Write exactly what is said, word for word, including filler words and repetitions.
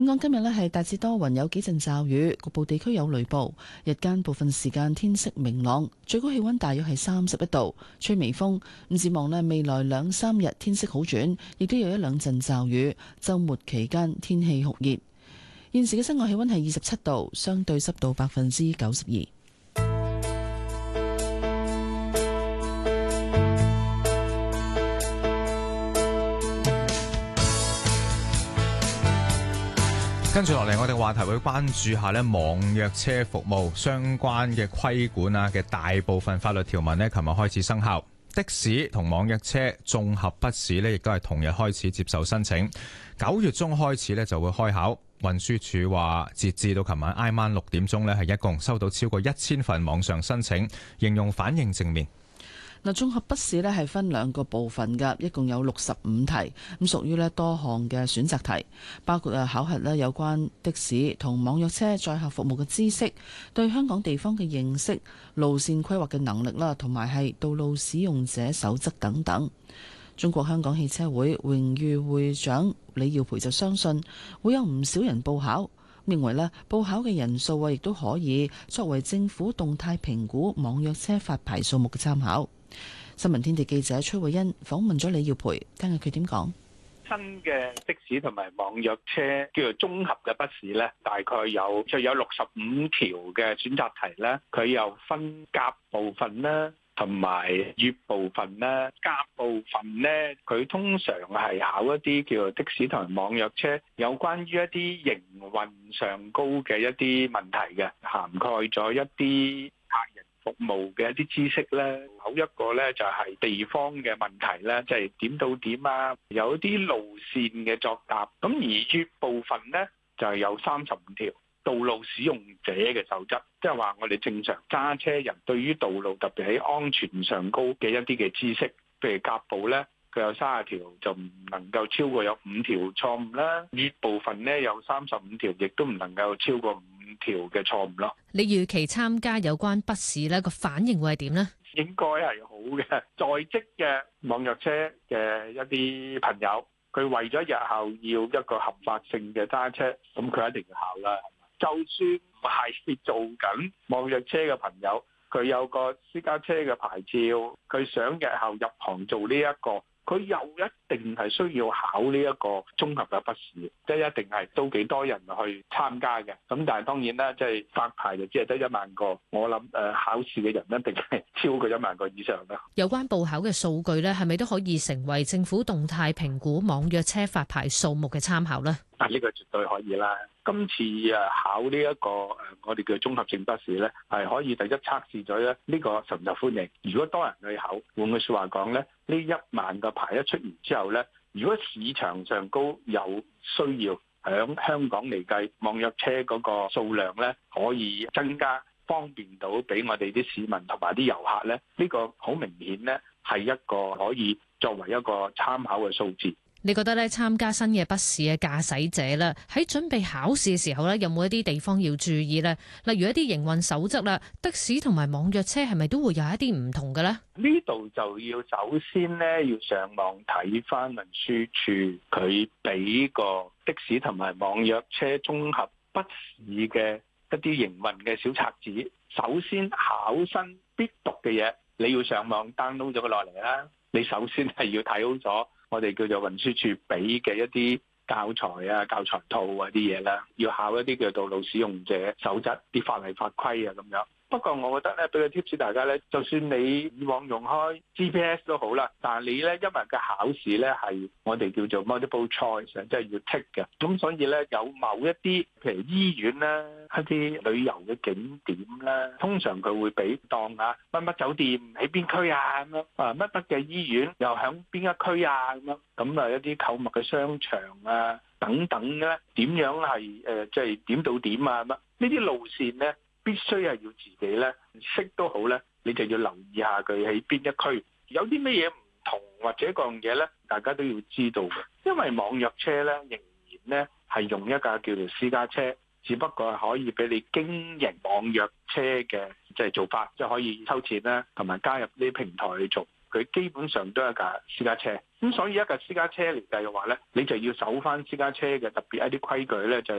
本港今日呢係大致多雲，有幾陣驟雨，局部地區有雷暴。日間部分時間天色明朗，最高氣溫大約係三十一度，吹微風。咁展望呢，未來兩三日天色好轉，亦都有一兩陣驟雨。週末期間天氣酷熱。現時嘅室外氣溫係二十七度，相對濕度百分之九十二。 跟住落嚟，我哋話題會關注下呢網約車服務相關嘅規管啊嘅大部分法律條文呢，琴日開始生效。的士同網約車綜合筆試呢，亦都係同日開始接受申請。九月中開始呢就會開考。運輸署話，截至到琴晚挨晚六點鐘呢，係一共收到超過一千份網上申請，形容反應正面。 嗱，綜合筆試咧係分兩個部分㗎，一共有六十五題，咁屬於咧多項嘅選擇題，包括啊考核咧有關的士同網約車載客服務嘅知識、對香港地方嘅認識、路線規劃嘅能力啦，同埋係道路使用者守則等等。中國香港汽車會榮譽會長李耀培就相信會有唔少人報考，認為咧報考嘅人數啊亦都可以作為政府動態評估網約車發牌數目嘅參考。新聞天地記者崔慧欣訪問咗李耀培，聽下佢點講。 新嘅的士同埋網約車叫做綜合嘅筆試咧，大概有就有六十五條嘅選擇題咧，佢又分甲部分啦，同埋乙部分啦。甲部分咧，佢通常係考一啲叫做的士同埋網約車有關於一啲營運上高嘅一啲問題嘅，涵蓋咗一啲客人服務嘅一啲知識咧，有一個咧就係地方嘅問題咧，即係點到點啊，有啲路線嘅作答。咁而乙部分咧就係有三十五條道路使用者嘅守則，即係話我哋正常揸車人對於道路特別喺安全上高嘅一啲嘅知識，譬如甲部咧，佢有三十條就唔能夠超過有五條錯誤啦。乙部分咧有三十五條，亦都唔能夠超過五條嘅錯誤咯。 你預期參加有關筆試咧個反應會係點呢？ 應該係好嘅，在職嘅網約車嘅一啲朋友，佢為咗日後要一個合法性嘅揸車，咁佢一定要考啦。就算唔係做緊網約車嘅朋友，佢有個私家車嘅牌照，佢想日後入行做呢一個，佢又一定係需要考呢一個綜合嘅筆試，即係一定係都幾多人去參加嘅。咁但係當然啦，即係發牌就只係得一萬個，我諗誒考試嘅人一定係超過一萬個以上啦。 有關報考嘅數據咧，係咪都可以成為政府動態評估網約車發牌數目嘅參考咧？ 啊，呢個絕對可以啦。今次誒考呢一個誒我哋叫綜合性筆試咧，係可以第一測試咗咧呢個受唔受歡迎。如果多人去考，換句説話講咧，呢一萬個牌一出完之後咧，如果市場上高有需要響香港嚟計，網約車嗰個數量咧可以增加，方便到俾我哋啲市民同埋啲遊客咧，呢個好明顯咧係一個可以作為一個參考嘅數字。 你覺得咧參加新嘅筆試嘅駕駛者咧，喺準備考試嘅時候咧，有冇一啲地方要注意咧？例如一啲營運守則啦，的士同埋網約車係咪都會有一啲唔同嘅咧？ 呢度就要首先咧要上網睇翻運輸署佢俾個的士同埋網約車綜合筆試嘅一啲營運嘅小冊子。首先考生必讀嘅嘢，你要上網 download 咗佢落嚟啦。你首先係要睇好咗我哋叫做運輸署俾嘅一啲教材啊、教材套啊啲嘢啦，要考一啲叫道路使用者守則、啲法例法規啊咁樣。不過我覺得咧，俾個 tips 大家咧，就算你以往用開 G P S 都好啦，但係你咧因為嘅考試咧係我哋叫做 multiple choice，即係要 tick 嘅，咁所以咧有某一啲譬如醫院啦、一啲旅遊嘅景點啦，通常佢會俾當啊乜乜酒店喺邊區啊咁樣，啊乜乜嘅醫院又喺邊一區啊咁樣，咁啊一啲購物嘅商場啊等等咧，點樣係誒即係點到點啊乜呢啲路線咧？必須係要自己咧識都好咧，你就要留意下佢喺邊一區，有啲乜嘢唔同或者嗰樣嘢咧，大家都要知道嘅。因為網約車咧仍然咧係用一架叫做私家車，只不過係可以俾你經營網約車嘅即係做法，即係可以收錢啦，同埋加入呢啲平台去做。 佢基本上都係一架私家車。咁所以一架私家車嚟計嘅話咧，你就要守翻私家車嘅特別一啲規矩咧，就